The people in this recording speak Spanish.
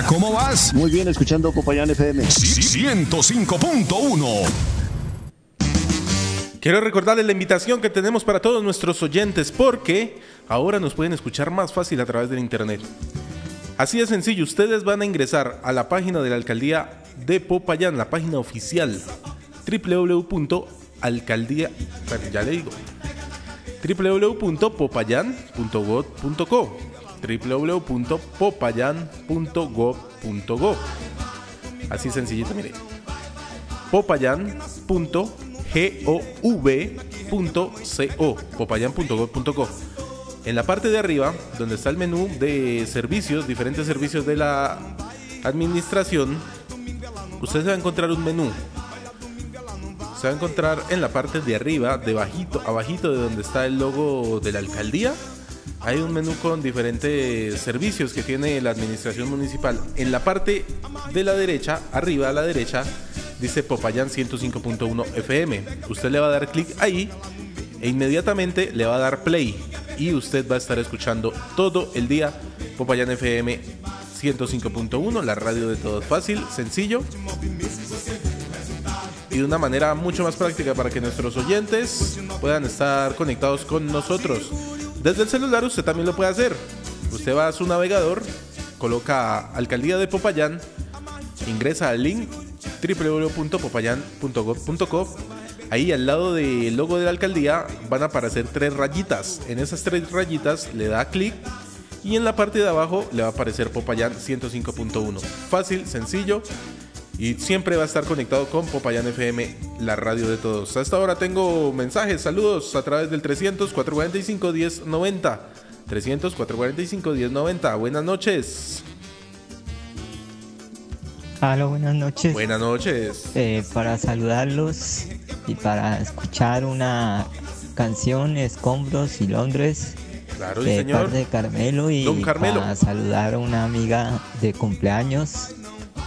Hola, ¿cómo vas? Muy bien, escuchando Popayán FM. 105.1. Quiero recordarles la invitación que tenemos para todos nuestros oyentes, porque ahora nos pueden escuchar más fácil a través del internet. Así de sencillo, ustedes van a ingresar a la página de la Alcaldía de Popayán, la página oficial, www.popayan.gov.co, www.popayan.gov.co. Así sencillito, mire. popayan.gov.co, popayan.gov.co. En la parte de arriba, donde está el menú de servicios, diferentes servicios de la administración, usted se va a encontrar un menú. Se va a encontrar en la parte de arriba, abajito de donde está el logo de la alcaldía. Hay un menú con diferentes servicios que tiene la administración municipal. En la parte de la derecha, arriba a la derecha, dice Popayán 105.1 FM. Usted le va a dar clic ahí e inmediatamente le va a dar play. Y usted va a estar escuchando todo el día Popayán FM 105.1, la radio de todos. Fácil, sencillo y de una manera mucho más práctica para que nuestros oyentes puedan estar conectados con nosotros. Desde el celular usted también lo puede hacer. Usted va a su navegador, coloca Alcaldía de Popayán, ingresa al link www.popayan.gov.co. Ahí al lado del logo de la alcaldía van a aparecer 3 rayitas. En esas 3 rayitas le da clic y en la parte de abajo le va a aparecer Popayán 105.1. Fácil, sencillo y siempre va a estar conectado con Popayán FM, la radio de todos. A esta hora tengo mensajes, saludos a través del 300-445-1090. 300-445-1090. Buenas noches. Hola, buenas noches. Buenas noches. Para saludarlos y para escuchar una canción, Escombros y Londres. Claro, de señor. parte de Carmelo, y Don Carmelo. para saludar a una amiga de cumpleaños,